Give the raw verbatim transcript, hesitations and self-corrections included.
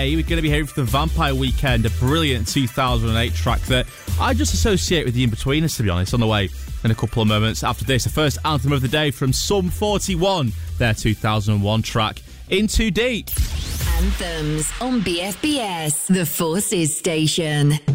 eight, we're going to be hearing from the Vampire Weekend, a brilliant two thousand eight track that I just associate with the In-Betweeners, to be honest, on the way in a couple of moments. After this, the first anthem of the day from Sum forty-one, their two thousand one track, In Too Deep. Anthems on B F B S, the Forces Station.